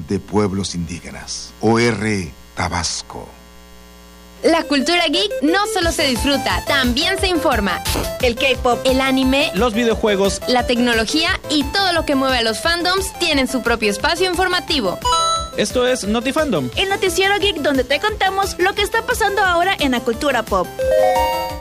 de Pueblos Indígenas. OR Tabasco. La cultura geek no solo se disfruta, también se informa. El K-pop, el anime, los videojuegos, la tecnología y todo lo que mueve a los fandoms tienen su propio espacio informativo. Esto es Notifandom, el noticiero geek donde te contamos lo que está pasando ahora en la cultura pop.